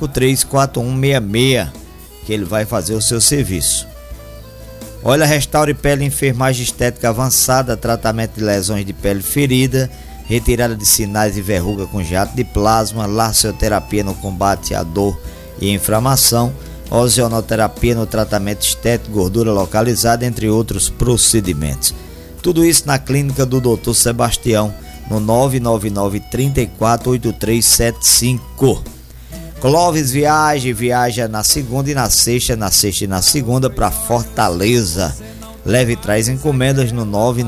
334166, que ele vai fazer o seu serviço. Olha, Restaure Pele, enfermagem estética avançada, tratamento de lesões de pele ferida, retirada de sinais de verruga com jato de plasma, laserterapia no combate à dor e inflamação, ozonoterapia no tratamento estético, gordura localizada, entre outros procedimentos. Tudo isso na clínica do Dr. Sebastião, no 999-348375. Clóvis viaja na segunda e na sexta e na segunda para Fortaleza. Leve e traz encomendas no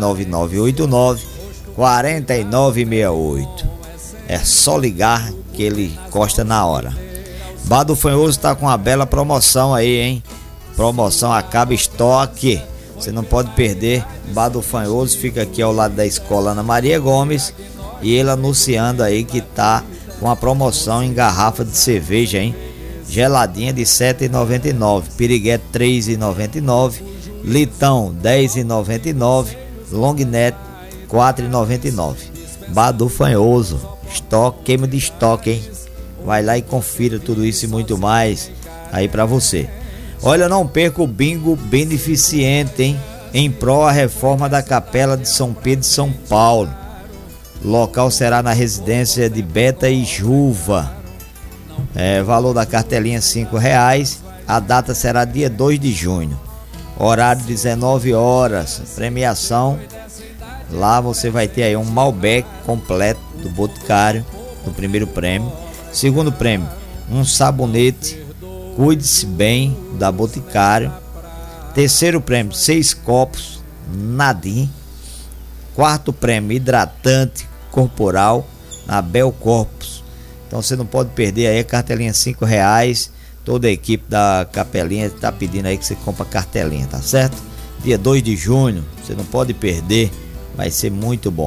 99989-4968. É só ligar que ele encosta na hora. Bar do Fanhoso tá com uma bela promoção aí, hein? Promoção acaba estoque. Você não pode perder. Bar do Fanhoso fica aqui ao lado da escola Ana Maria Gomes. E ele anunciando aí que tá com a promoção em garrafa de cerveja, hein? Geladinha de R$ 7,99, piriguete R$ 3,99, litão R$ 10,99, long neck R$ 4,99. Bar do Fanhoso, estoque, queima de estoque, hein? Vai lá e confira tudo isso e muito mais aí pra você. Olha, não perca o bingo beneficente, hein? Em prol a reforma da Capela de São Pedro de São Paulo. Local será na residência de Beta e Juva. Valor da cartelinha R$5. A data será dia 2 de junho. Horário 19 horas. Premiação. Lá você vai ter aí um Malbec completo do Boticário, no primeiro prêmio. Segundo prêmio, um sabonete Cuide-se Bem da Boticário. Terceiro prêmio, 6 copos Nadim. Quarto prêmio, hidratante corporal na Bel Corpus. Então você não pode perder aí a cartelinha R$5. Toda a equipe da Capelinha está pedindo aí que você compre a cartelinha, tá certo? Dia 2 de junho, você não pode perder, vai ser muito bom.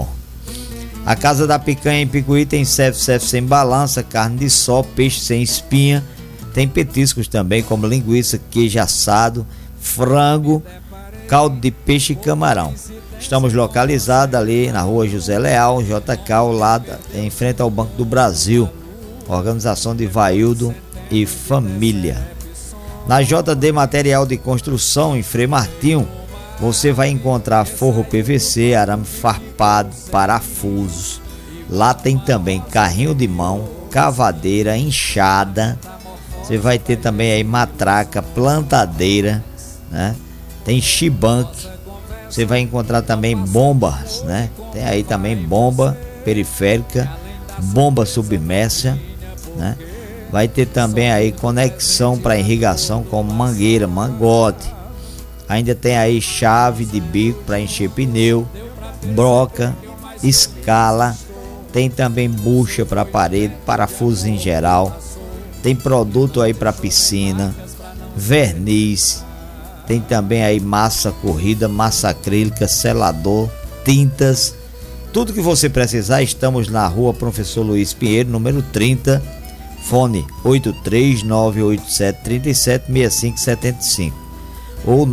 A Casa da Picanha em Picuí tem self-service sem balança, carne de sol, peixe sem espinha. Tem petiscos também, como linguiça, queijo assado, frango, caldo de peixe e camarão. Estamos localizados ali na rua José Leal, JK, ao lado, em frente ao Banco do Brasil. Organização de Vaildo e família. Na JD Material de Construção, em Frei Martinho, você vai encontrar forro PVC, arame farpado, parafusos. Lá tem também carrinho de mão, cavadeira, enxada. Você vai ter também aí matraca, plantadeira, né? Tem chibanque. Você vai encontrar também bombas, né? Tem aí também bomba periférica, bomba submersa, né? Vai ter também aí conexão para irrigação com mangueira, mangote. Ainda tem aí chave de bico para encher pneu, broca, escala. Tem também bucha para parede, parafusos em geral. Tem produto aí para piscina, verniz. Tem também aí massa corrida, massa acrílica, selador, tintas. Tudo que você precisar, estamos na rua Professor Luiz Pinheiro, número 30, fone 83987376575 ou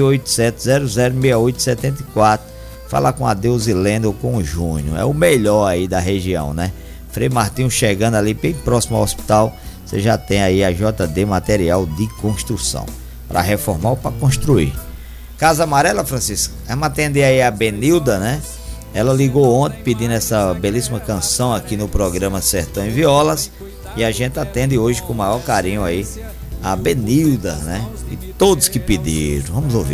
987006874. Falar com a Deusilene ou com o Júnior, é o melhor aí da região, né? Frei Martinho chegando ali bem próximo ao hospital, você já tem aí a JD Material de Construção. Para reformar ou para construir. Casa Amarela, Francisco, vamos atender aí a Benilda, né? Ela ligou ontem pedindo essa belíssima canção aqui no programa Sertão em Violas. E a gente atende hoje com o maior carinho aí a Benilda, né? E todos que pediram. Vamos ouvir.